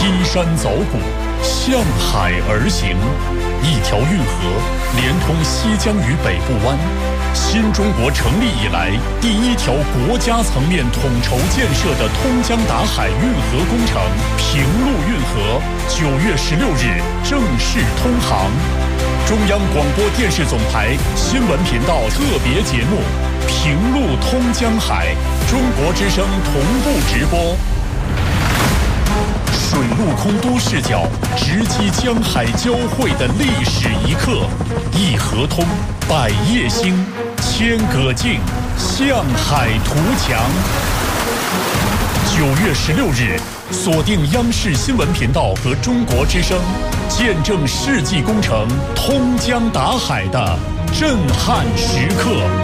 依山凿谷，向海而行。一条运河连通西江与北部湾，新中国成立以来第一条国家层面统筹建设的通江达海运河工程平陆运河9月16日正式通航。中央广播电视总台新闻频道特别节目《平陆通江海》，中国之声同步直播。水陆空都视角直击江海交汇的历史一刻，一河通，百业兴，千舸竞，向海图强。9月16日，锁定央视新闻频道和中国之声，见证世纪工程通江达海的震撼时刻。